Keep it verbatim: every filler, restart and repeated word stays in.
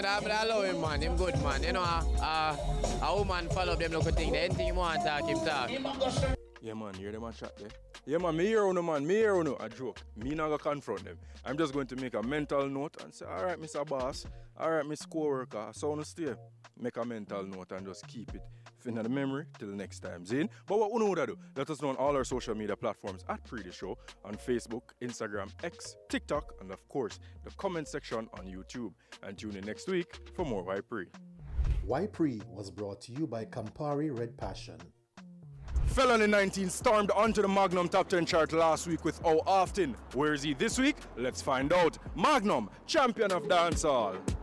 but I, but I love him, man. Him good, man. You know, uh, uh, a woman follow them look thing. Anything you want to talk, him talk. Yeah, man, hear them a chat there. Yeah, man, me hear uno, man, me hear uno. A joke. Me not gonna confront them. I'm just going to make a mental note and say, all right, Mister Boss, all right, Miss Co-worker, so on stay. Make a mental note and just keep it in the memory till next time, Zane. But what uno would do? Let us know on all our social media platforms at Pre The Show, on Facebook, Instagram, X, TikTok, and of course, the comment section on YouTube. And tune in next week for more Why Pre. Why Pre was brought to you by Campari Red Passion. Felony nineteen stormed onto the Magnum Top ten chart last week with How Often. Where is he this week? Let's find out. Magnum, champion of dancehall.